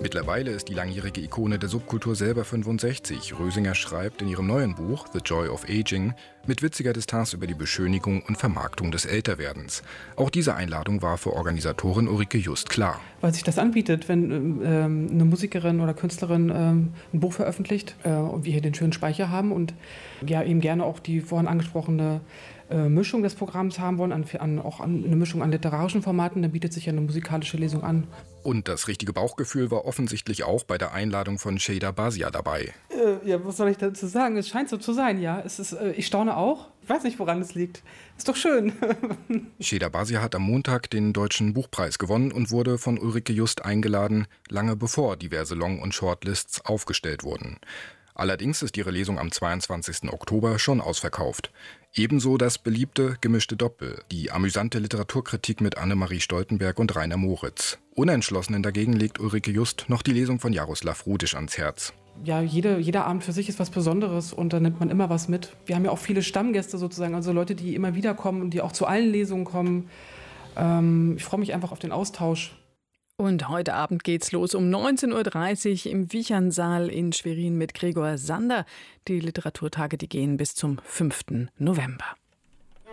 Mittlerweile ist die langjährige Ikone der Subkultur selber 65. Rösinger schreibt in ihrem neuen Buch The Joy of Aging mit witziger Distanz über die Beschönigung und Vermarktung des Älterwerdens. Auch diese Einladung war für Organisatorin Ulrike Just klar. Weil sich das anbietet, wenn eine Musikerin oder Künstlerin ein Buch veröffentlicht und wir hier den schönen Speicher haben und ja eben gerne auch die vorhin angesprochene Mischung des Programms haben wollen, auch eine Mischung an literarischen Formaten, dann bietet sich ja eine musikalische Lesung an. Und das richtige Bauchgefühl war offensichtlich auch bei der Einladung von Şeyda Bazia dabei. Ja, was soll ich dazu sagen? Es scheint so zu sein, ja. Ich staune auch. Ich weiß nicht, woran es liegt. Ist doch schön. Şeyda Bazia hat am Montag den Deutschen Buchpreis gewonnen und wurde von Ulrike Just eingeladen, lange bevor diverse Long- und Shortlists aufgestellt wurden. Allerdings ist ihre Lesung am 22. Oktober schon ausverkauft. Ebenso das beliebte Gemischte Doppel, die amüsante Literaturkritik mit Annemarie Stoltenberg und Rainer Moritz. Unentschlossenen dagegen legt Ulrike Just noch die Lesung von Jaroslav Rudisch ans Herz. Ja, jeder Abend für sich ist was Besonderes und da nimmt man immer was mit. Wir haben ja auch viele Stammgäste sozusagen, also Leute, die immer wieder kommen und die auch zu allen Lesungen kommen. Ich freue mich einfach auf den Austausch. Und heute Abend geht's los um 19.30 Uhr im Wiechernsaal in Schwerin mit Gregor Sander. Die Literaturtage, die gehen bis zum 5. November.